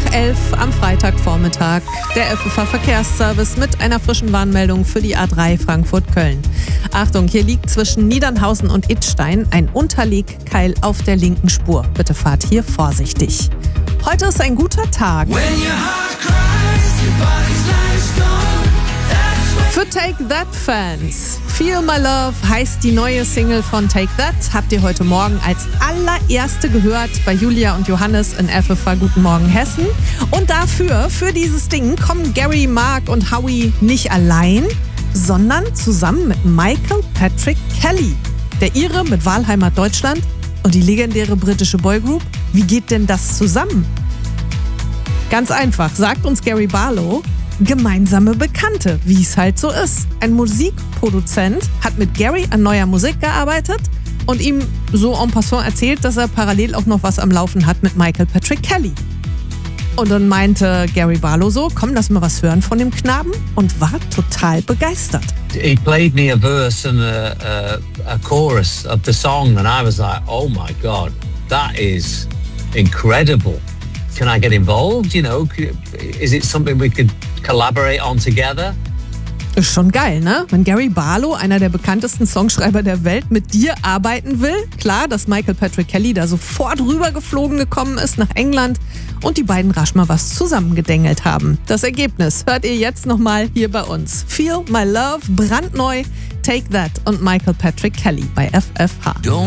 11 am Freitagvormittag. Der FFH Verkehrsservice mit einer frischen Warnmeldung für die A3 Frankfurt-Köln. Achtung, hier liegt zwischen Niedernhausen und Idstein ein Unterlegkeil auf der linken Spur. Bitte fahrt hier vorsichtig. Heute ist ein guter Tag. Für Take That-Fans. Feel My Love heißt die neue Single von Take That. Habt ihr heute Morgen als allererste gehört bei Julia und Johannes in FFH Guten Morgen Hessen. Und für dieses Ding kommen Gary, Mark und Howie nicht allein, sondern zusammen mit Michael Patrick Kelly. Der Ire mit Wahlheimat Deutschland und die legendäre britische Boygroup. Wie geht denn das zusammen? Ganz einfach, sagt uns Gary Barlow. Gemeinsame Bekannte, wie es halt so ist. Ein Musikproduzent hat mit Gary an neuer Musik gearbeitet und ihm so en passant erzählt, dass er parallel auch noch was am Laufen hat mit Michael Patrick Kelly. Und dann meinte Gary Barlow so, komm, lass mal was hören von dem Knaben, und war total begeistert. He played me a verse and a chorus of the song and I was like, oh my God, that is incredible. Can I get involved? You know, is it something we could collaborate on together? Ist schon geil, ne? Wenn Gary Barlow, einer der bekanntesten Songschreiber der Welt, mit dir arbeiten will. Klar, dass Michael Patrick Kelly da sofort rübergeflogen gekommen ist nach England und die beiden rasch mal was zusammengedengelt haben. Das Ergebnis hört ihr jetzt nochmal hier bei uns. Feel My Love, brandneu, Take That und Michael Patrick Kelly bei FFH.